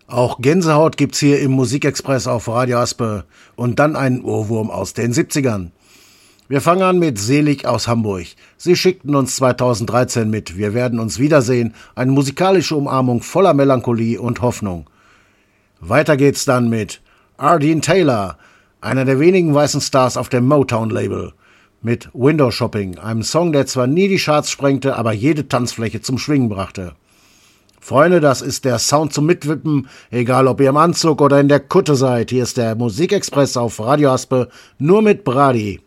Auch Gänsehaut gibt's hier im Musikexpress auf Radio Aspe und dann einen Ohrwurm aus den 70ern. Wir fangen an mit Selig aus Hamburg. Sie schickten uns 2013 mit Wir werden uns wiedersehen, eine musikalische Umarmung voller Melancholie und Hoffnung. Weiter geht's dann mit Ardeen Taylor, einer der wenigen weißen Stars auf dem Motown-Label, mit Window Shopping, einem Song, der zwar nie die Charts sprengte, aber jede Tanzfläche zum Schwingen brachte. Freunde, das ist der Sound zum Mitwippen, egal ob ihr im Anzug oder in der Kutte seid. Hier ist der Musikexpress auf Radio Aspe, nur mit Brady.